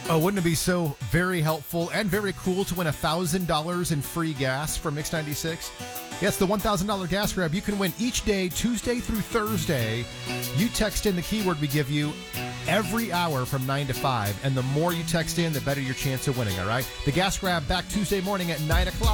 Oh, wouldn't it be so very helpful and very cool to win $1,000 in free gas from Mix 96? Yes, the $1,000 gas grab you can win each day, Tuesday through Thursday. You text in the keyword we give you every hour from 9 to 5. And the more you text in, the better your chance of winning, all right? The gas grab back Tuesday morning at 9 o'clock.